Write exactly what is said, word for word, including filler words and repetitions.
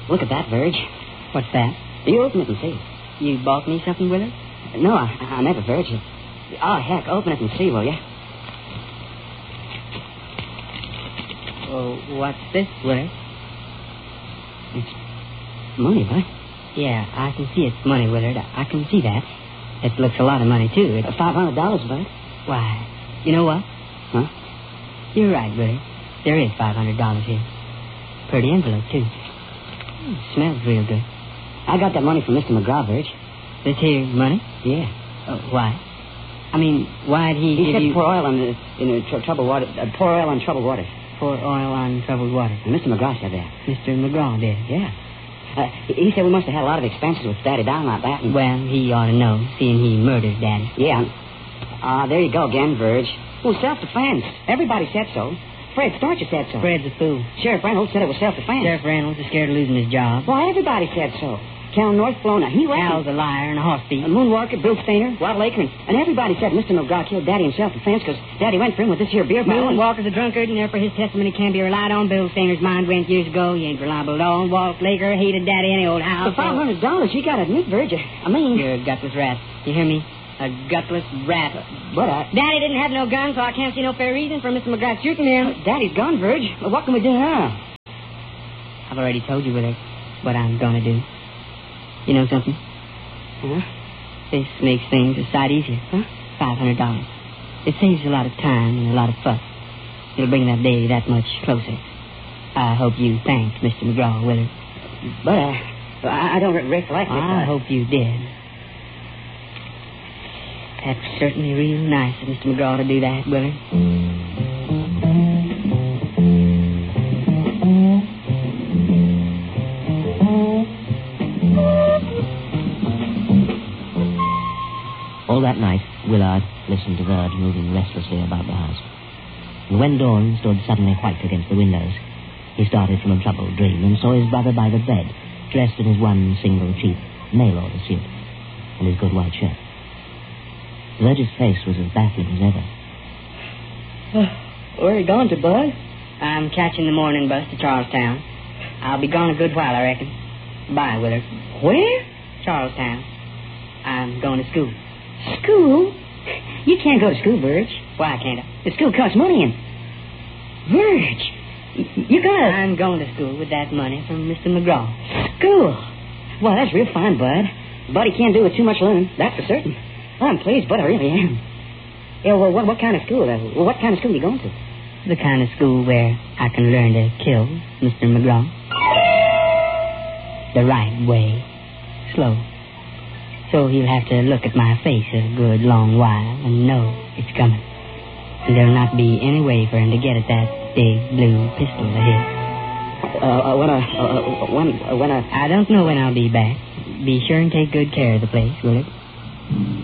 Look at that, Verge. What's that? You open it and see. You bought me something with it? No, I, I never, Verge. Oh, heck, open it and see, will you? Oh, what's this, Willard? It's money, Bud. Yeah, I can see it's money, Willard. I can see that. It looks a lot of money, too. It's... Five hundred dollars, Bud. Why, you know what? Huh? You're right, Willard. There is five hundred dollars here. Pretty envelope, too. Mm, smells real good. I got that money from Mister McGraw, Verge. This here money? Yeah. Oh, why? I mean, why'd he, he give said you... pour oil on the, in the tr- troubled water. Uh, pour oil on troubled water. Pour oil on troubled water. And Mister McGraw said that. Mister McGraw did? Yeah. Uh, he said we must have had a lot of expenses with Daddy down like that. And... Well, he ought to know, seeing he murdered Daddy. Yeah. Ah, uh, there you go again, Verge. Well, self-defense. Everybody said so. Fred Starcher said so. Fred's a fool. Sheriff Reynolds said it was self-defense. Sheriff Reynolds is scared of losing his job. Why, everybody said so. Cal North Flona, he reckoned. Al's a liar and a horse thief. A Moonwalker, Bill Stainer, Waddle Aker, and everybody said Mister McGraw killed Daddy in self-defense because Daddy went for him with this here beer bottle. Moonwalker's a drunkard, and therefore his testimony can't be relied on. Bill Stainer's mind went years ago. He ain't reliable at all. Walt Laker hated Daddy any old house. For five hundred dollars, you got to admit, Verge. I mean... You're a gutless rat. You hear me? A gutless rat. But I... Daddy didn't have no gun, so I can't see no fair reason for Mister McGraw shooting him. Uh, Daddy's gone, Verge. Well, what can we do now? I've already told you, Willard, what I'm going to do. You know something? Huh? This makes things a sight easier. Huh? Five hundred dollars. It saves a lot of time and a lot of fuss. It'll bring that day that much closer. I hope you thanked Mister McGraw, Willard. But uh, I, I don't recollect it. I uh... hope you did. That's certainly real nice of Mister McGraw to do that, Willard. All that night, Willard listened to Verge moving restlessly about the house. And when dawn stood suddenly white against the windows, he started from a troubled dream and saw his brother by the bed, dressed in his one single cheap mail-order suit and his good white shirt. Verge's face was as baffling as ever. Where are you going to, Bud? I'm catching the morning bus to Charlestown. I'll be gone a good while, I reckon. Bye, Willard. Where? Charlestown. I'm going to school. School? You can't go to school, Verge. Why can't I? The school costs money and... Verge, you gotta... I'm going to school with that money from Mister McGraw. School? Well, that's real fine, Bud. Buddy can't do with too much learning, that's for certain. Well, I'm pleased, Bud, I really am. Yeah, well, what, what kind of school? Uh, well, what kind of school are you going to? The kind of school where I can learn to kill Mister McGraw. The right way. Slow. So he'll have to look at my face a good long while and know it's coming. And there'll not be any way for him to get at that big blue pistol of his. Uh, uh, when I... Uh, uh, when, uh, when I... I don't know when I'll be back. Be sure and take good care of the place, will it?